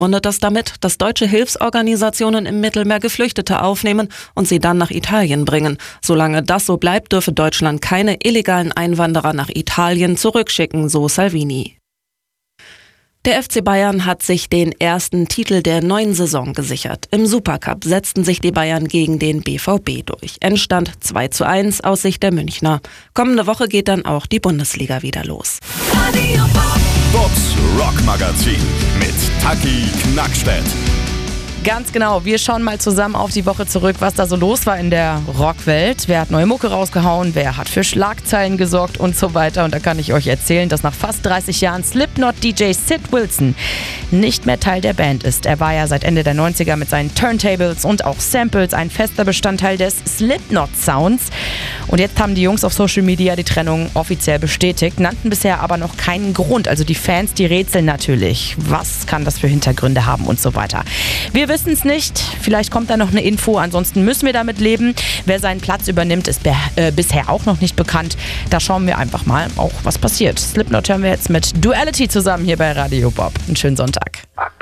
begründet das damit, dass deutsche Hilfsorganisationen im Mittelmeer Geflüchtete aufnehmen und sie dann nach Italien bringen. Solange das so bleibt, dürfe Deutschland keine illegalen Einwanderer nach Italien zurückschicken, so Salvini. Der FC Bayern hat sich den ersten Titel der neuen Saison gesichert. Im Supercup setzten sich die Bayern gegen den BVB durch. Endstand 2:1 aus Sicht der Münchner. Kommende Woche geht dann auch die Bundesliga wieder los. Bobs Rock Magazin mit Taki Knackstedt. Ganz genau, wir schauen mal zusammen auf die Woche zurück, was da so los war in der Rockwelt. Wer hat neue Mucke rausgehauen, wer hat für Schlagzeilen gesorgt und so weiter. Und da kann ich euch erzählen, dass nach fast 30 Jahren Slipknot-DJ Sid Wilson nicht mehr Teil der Band ist. Er war ja seit Ende der 90er mit seinen Turntables und auch Samples ein fester Bestandteil des Slipknot-Sounds. Und jetzt haben die Jungs auf Social Media die Trennung offiziell bestätigt, nannten bisher aber noch keinen Grund. Also die Fans, die rätseln natürlich, was kann das für Hintergründe haben und so weiter. Wir wissen es nicht, vielleicht kommt da noch eine Info, ansonsten müssen wir damit leben. Wer seinen Platz übernimmt, ist bisher auch noch nicht bekannt. Da schauen wir einfach mal auch, was passiert. Slipknot hören wir jetzt mit Duality zusammen hier bei Radio Bob. Einen schönen Sonntag.